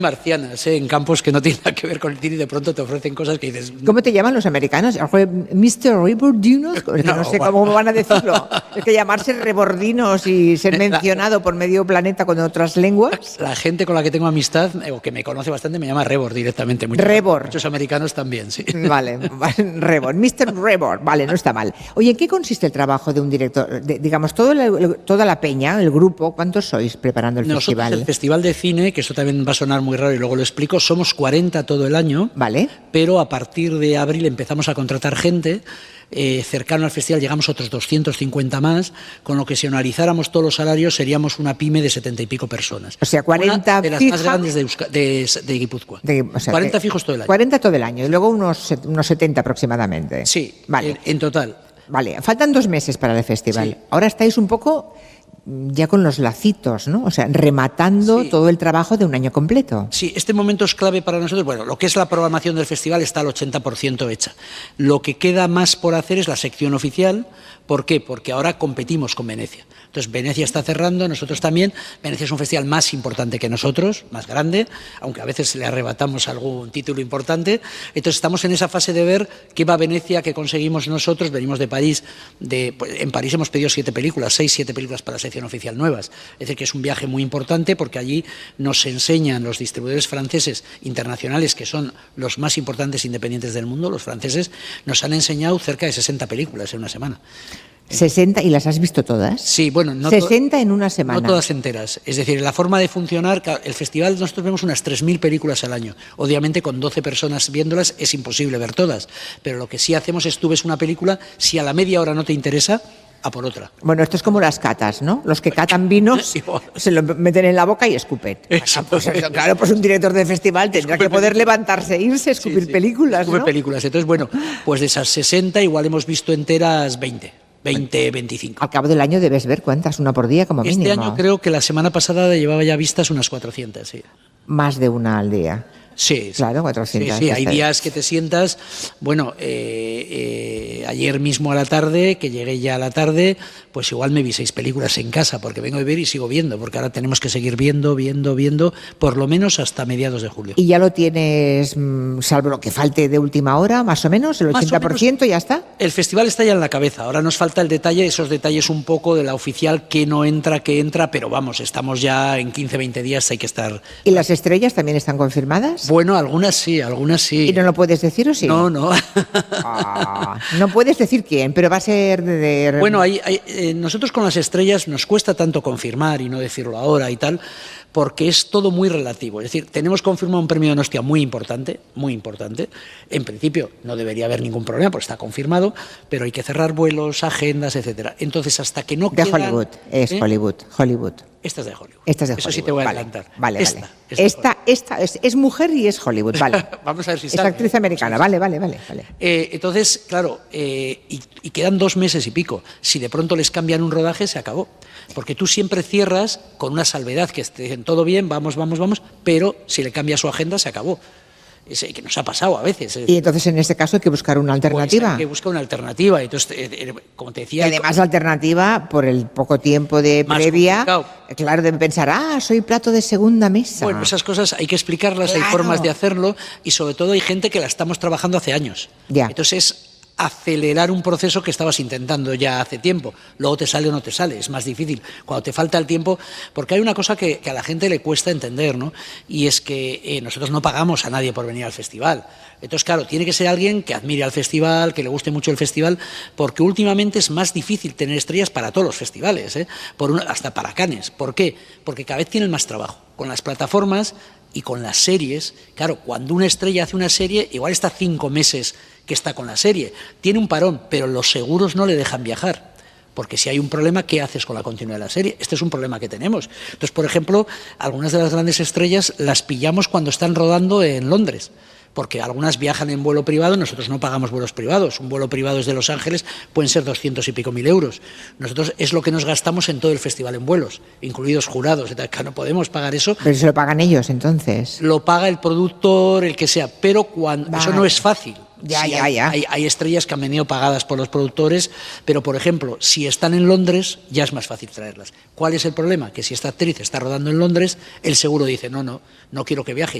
marcianas, en campos que no tienen nada que ver con el cine y de pronto te ofrecen cosas que dices... ¿Cómo te llaman los americanos? ¿Mr. Rebordinos? No sé cómo van a decirlo. Es que llamarse rebordinos y ser mencionado por medio planeta con otras lenguas. La gente con la que tengo amistad, o que me conoce bastante, me llama Rebord directamente. Muchos americanos también, sí. Vale, Rebord, Mr. Rebord, vale, no está mal. Oye, ¿en qué consiste el trabajo de un director? Digamos, toda la peña, el grupo, ¿cuántos sois preparando el festival? El Festival de Cine, que esto también va a sonar muy raro y luego lo explico, somos 40 todo el año, vale. Pero a partir de abril empezamos a contratar gente. Cercano al festival llegamos otros 250 más, con lo que si analizáramos todos los salarios seríamos una pyme de 70 y pico personas. O sea, 40 una de las más grandes de Guipúzcoa. 40 fijos todo el año. 40 todo el año y luego unos 70 aproximadamente. Sí, vale. En total. Vale, faltan 2 meses para el festival. Sí. Ahora estáis un poco ya con los lacitos, ¿no? O sea, rematando todo el trabajo de un año completo. Sí, este momento es clave para nosotros. Bueno, lo que es la programación del festival está al 80% hecha. Lo que queda más por hacer es la sección oficial. ¿Por qué? Porque ahora competimos con Venecia. Entonces, Venecia está cerrando, nosotros también. Venecia es un festival más importante que nosotros, más grande, aunque a veces le arrebatamos algún título importante. Entonces, estamos en esa fase de ver qué va a Venecia, qué conseguimos nosotros. Venimos de París. En París hemos pedido 7 películas, 7 películas para la sección oficial nuevas. Es decir, que es un viaje muy importante porque allí nos enseñan los distribuidores franceses internacionales, que son los más importantes independientes del mundo. Los franceses nos han enseñado cerca de 60 películas en una semana. 60, ¿y las has visto todas? Sí, bueno, no 60 en una semana. No todas enteras. Es decir, la forma de funcionar, el festival, nosotros vemos unas 3.000 películas al año. Obviamente, con 12 personas viéndolas es imposible ver todas. Pero lo que sí hacemos es, tú ves una película, si a la media hora no te interesa, a por otra. Bueno, esto es como las catas, ¿no? Los que catan vinos se lo meten en la boca y escupen. Claro, pues un director de festival tendrá que poder levantarse e irse a escupir películas, ¿no? Películas. Entonces, bueno, pues de esas 60 igual hemos visto enteras 20, 25. Al cabo del año debes ver cuántas, una por día como mínimo. Este año creo que la semana pasada llevaba ya vistas unas 400, sí. Más de una al día. Sí, claro, 400. Sí, hay días que te sientas, bueno, ayer mismo a la tarde, que llegué ya a la tarde, pues igual me vi 6 películas en casa, porque vengo de ver y sigo viendo, porque ahora tenemos que seguir viendo, por lo menos hasta mediados de julio. ¿Y ya lo tienes, salvo lo que falte de última hora, más o menos, el 80% ya está? El festival está ya en la cabeza, ahora nos falta el detalle, esos detalles un poco de la oficial, que no entra, que entra, pero vamos, estamos ya en 15, 20 días, hay que estar... ¿Y las estrellas también están confirmadas? Bueno, algunas sí. ¿Y no lo puedes decir o sí? No. No puedes decir quién, pero va a ser de... Bueno, nosotros con las estrellas nos cuesta tanto confirmar y no decirlo ahora y tal, porque es todo muy relativo. Es decir, tenemos confirmado un premio de Donostia muy importante. En principio no debería haber ningún problema porque está confirmado, pero hay que cerrar vuelos, agendas, etcétera. Entonces, hasta que no queda... De Hollywood, Hollywood. Esta es de Hollywood. Eso sí te voy a adelantar. Vale. Esta es mujer y es Hollywood, vale. Vamos a ver si es actriz americana, vale. Entonces, claro, y quedan 2 meses y pico. Si de pronto les cambian un rodaje, se acabó. Porque tú siempre cierras con una salvedad, que estén todo bien, vamos, pero si le cambia su agenda, se acabó. Que nos ha pasado a veces. Y entonces en este caso hay que buscar una alternativa. Pues hay que buscar una alternativa. Entonces, como te decía... Y además la alternativa, por el poco tiempo de previa, claro, deben pensar, soy plato de segunda mesa. Bueno, esas cosas hay que explicarlas, hay formas de hacerlo, y sobre todo hay gente que la estamos trabajando hace años. Ya. Entonces, acelerar un proceso que estabas intentando ya hace tiempo. Luego te sale o no te sale, es más difícil. Cuando te falta el tiempo, porque hay una cosa que a la gente le cuesta entender, ¿no? Y es que nosotros no pagamos a nadie por venir al festival. Entonces, claro, tiene que ser alguien que admire al festival, que le guste mucho el festival, porque últimamente es más difícil tener estrellas para todos los festivales, hasta para Cannes. ¿Por qué? Porque cada vez tienen más trabajo. Con las plataformas y con las series, claro, cuando una estrella hace una serie, igual está 5 meses que está con la serie. Tiene un parón, pero los seguros no le dejan viajar. Porque si hay un problema, ¿qué haces con la continuidad de la serie? Este es un problema que tenemos. Entonces, por ejemplo, algunas de las grandes estrellas las pillamos cuando están rodando en Londres. Porque algunas viajan en vuelo privado, nosotros no pagamos vuelos privados. Un vuelo privado desde Los Ángeles pueden ser 200 y pico mil euros. Nosotros es lo que nos gastamos en todo el festival en vuelos, incluidos jurados. Que no podemos pagar eso. Pero se lo pagan ellos, entonces. Lo paga el productor, el que sea. Pero eso no es fácil. Hay estrellas que han venido pagadas por los productores, pero por ejemplo, si están en Londres, ya es más fácil traerlas. ¿Cuál es el problema? Que si esta actriz está rodando en Londres, el seguro dice, no quiero que viaje.